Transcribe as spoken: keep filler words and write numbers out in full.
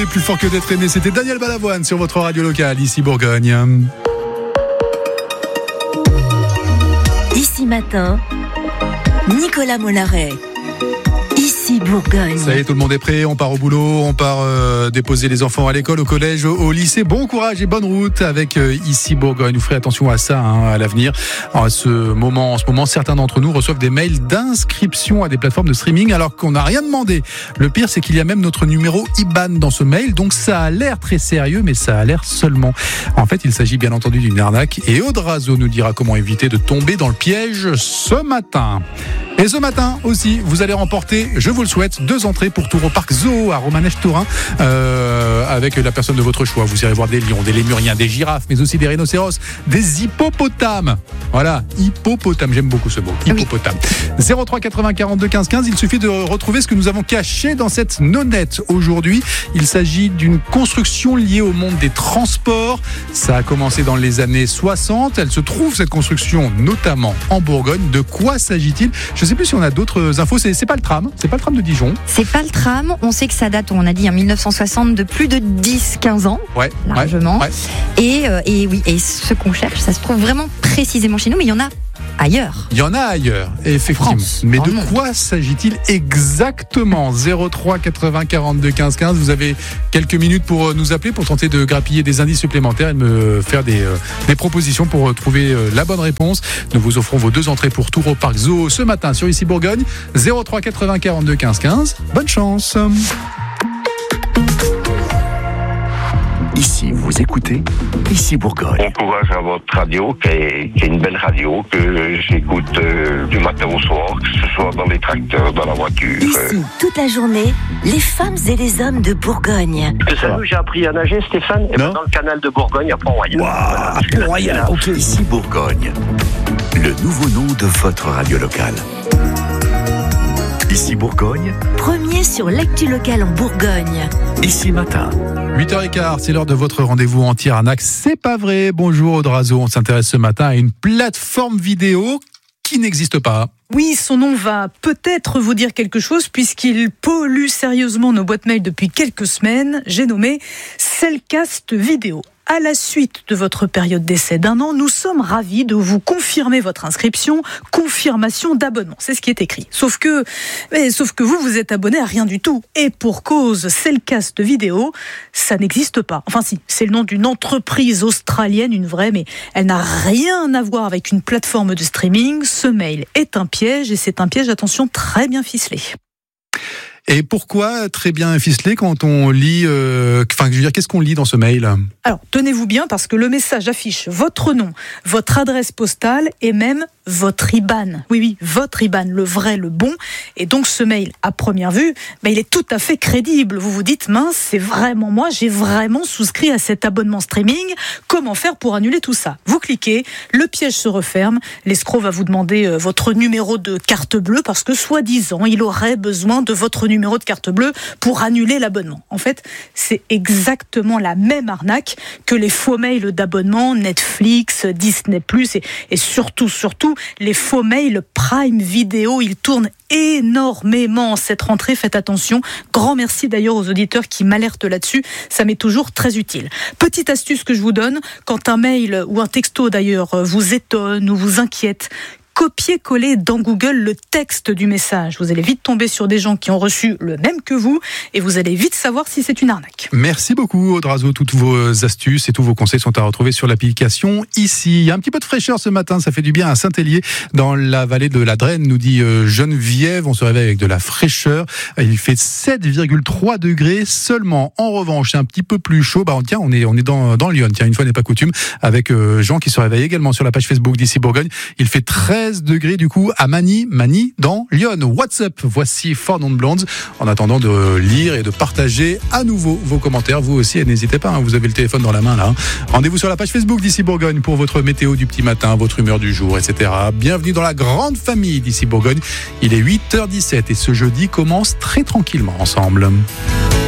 Aimer plus fort que d'être aimé. C'était Daniel Balavoine sur votre radio locale, ici Bourgogne. Ici Matin, Nicolas Mollaret. Ici Bourgogne. Ça y est, tout le monde est prêt, on part au boulot, on part euh, déposer les enfants à l'école, au collège, au, au lycée. Bon courage et bonne route avec euh, Ici Bourgogne. Vous ferez attention à ça hein, à l'avenir. Alors, à ce moment, en ce moment, certains d'entre nous reçoivent des mails d'inscription à des plateformes de streaming alors qu'on n'a rien demandé. Le pire, c'est qu'il y a même notre numéro I B A N dans ce mail, donc ça a l'air très sérieux, mais ça a l'air seulement. En fait, il s'agit bien entendu d'une arnaque et Audrazo nous dira comment éviter de tomber dans le piège ce matin. Et ce matin aussi, vous allez remporter, je vous le souhaite, deux entrées pour Tour au Parc Zoo à Romanèche-Tourin euh, avec la personne de votre choix. Vous irez voir des lions, des lémuriens, des girafes, mais aussi des rhinocéros, des hippopotames. Voilà, hippopotame, j'aime beaucoup ce mot, hippopotame. zéro trois quatre-vingts quarante-deux quinze quinze, il suffit de retrouver ce que nous avons caché dans cette nonnette aujourd'hui. Il s'agit d'une construction liée au monde des transports. Ça a commencé dans les années soixante. Elle se trouve, cette construction, notamment en Bourgogne. De quoi s'agit-il ? Je ne sais plus si on a d'autres infos. C'est, c'est pas le tram, c'est pas le tram de Dijon. C'est pas le tram. On sait que ça date, on a dit en mille neuf cent soixante, de plus de dix quinze ans. Ouais, largement. Ouais, ouais. Et, euh, et oui, et ce qu'on cherche, ça se trouve vraiment précisément chez nous, mais il y en a ailleurs. Il y en a ailleurs, effectivement. France, mais de monde. quoi s'agit-il exactement ? zéro trois quatre-vingts quarante-deux quinze quinze. Vous avez quelques minutes pour nous appeler, pour tenter de grappiller des indices supplémentaires et de me faire des, euh, des propositions pour trouver euh, la bonne réponse. Nous vous offrons vos deux entrées pour Tour au Parc Zoo ce matin sur Ici Bourgogne. zéro trois quatre-vingts quarante-deux quinze quinze. Bonne chance. Ici, vous écoutez Ici Bourgogne. Bon courage à votre radio, qui est, qui est une belle radio, que j'écoute euh, du matin au soir, que ce soit dans les tracteurs, dans la voiture. Ici, toute la journée, les femmes et les hommes de Bourgogne. Que ça, j'ai appris à nager, Stéphane, et ben dans le canal de Bourgogne, à Pont-Royal. Waouh, Pont-Royal, ok. Ici Bourgogne, le nouveau nom de votre radio locale. Ici Bourgogne, Premier sur l'actu locale en Bourgogne. Ici Matin. huit heures quinze, c'est l'heure de votre rendez-vous anti-arnaque. C'est pas vrai. Bonjour Audrazo, on s'intéresse ce matin à une plateforme vidéo qui n'existe pas. Oui, son nom va peut-être vous dire quelque chose puisqu'il pollue sérieusement nos boîtes mail depuis quelques semaines. J'ai nommé Cellcast Vidéo. À la suite de votre période d'essai d'un an, nous sommes ravis de vous confirmer votre inscription, confirmation d'abonnement. C'est ce qui est écrit. Sauf que, mais, sauf que vous, vous êtes abonné à rien du tout. Et pour cause, Cellcast Vidéo, ça n'existe pas. Enfin si, c'est le nom d'une entreprise australienne, une vraie, mais elle n'a rien à voir avec une plateforme de streaming. Ce mail est un piège et c'est un piège, attention, très bien ficelé. Et pourquoi très bien ficelé quand on lit... Euh, enfin, je veux dire, qu'est-ce qu'on lit dans ce mail ? Alors, tenez-vous bien parce que le message affiche votre nom, votre adresse postale et même votre I B A N. Oui, oui, votre I B A N, le vrai, le bon. Et donc, ce mail, à première vue, ben, il est tout à fait crédible. Vous vous dites, mince, c'est vraiment moi, j'ai vraiment souscrit à cet abonnement streaming. Comment faire pour annuler tout ça ? Vous cliquez, le piège se referme, l'escroc va vous demander euh, votre numéro de carte bleue parce que, soi-disant, il aurait besoin de votre numéro de carte bleue pour annuler l'abonnement. En fait, c'est exactement la même arnaque que les faux mails d'abonnement Netflix, Disney plus, et, et surtout, surtout, les faux mails Prime Video. Ils tournent énormément cette rentrée, faites attention. Grand merci d'ailleurs aux auditeurs qui m'alertent là-dessus, ça m'est toujours très utile. Petite astuce que je vous donne, quand un mail ou un texto d'ailleurs vous étonne ou vous inquiète, copier-coller dans Google le texte du message. Vous allez vite tomber sur des gens qui ont reçu le même que vous et vous allez vite savoir si c'est une arnaque. Merci beaucoup Audrazo, toutes vos astuces et tous vos conseils sont à retrouver sur l'application Ici. Il y a un petit peu de fraîcheur ce matin, ça fait du bien à Saint-Hélier, dans la vallée de la Drenne, nous dit Geneviève. On se réveille avec de la fraîcheur. Il fait sept virgule trois degrés seulement. En revanche, c'est un petit peu plus chaud. Bah, tiens, on est, on est dans, dans Lyon. Tiens, une fois n'est pas coutume, avec Jean qui se réveille également sur la page Facebook d'Ici Bourgogne. Il fait treize degrés du coup à Mani, Mani dans Lyon. What's up ? Voici Four Non Blondes. En attendant de lire et de partager à nouveau vos commentaires, vous aussi, et n'hésitez pas, hein, vous avez le téléphone dans la main là. Rendez-vous sur la page Facebook d'Ici Bourgogne pour votre météo du petit matin, votre humeur du jour, et cetera. Bienvenue dans la grande famille d'Ici Bourgogne. Il est huit heures dix-sept et ce jeudi commence très tranquillement ensemble.